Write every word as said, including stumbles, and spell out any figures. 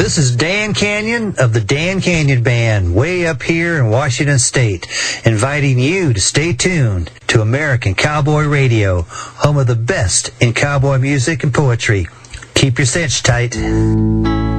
This is Dan Canyon of the Dan Canyon Band, way up here in Washington State, inviting you to stay tuned to American Cowboy Radio, home of the best in cowboy music and poetry. Keep your cinch tight.